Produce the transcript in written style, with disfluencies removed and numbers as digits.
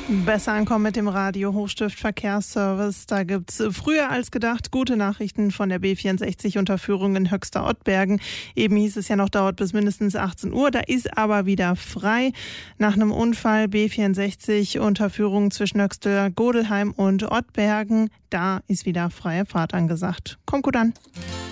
Besser ankommen mit dem Radio Hochstift Verkehrsservice. Da gibt's früher als gedacht gute Nachrichten von der B64-Unterführung in Höxter-Ottbergen. Eben hieß es ja noch, dauert bis mindestens 18 Uhr. Da ist aber wieder frei. Nach einem Unfall B64-Unterführung zwischen Höxter, Godelheim und Ottbergen. Da ist wieder freie Fahrt angesagt. Kommt gut an.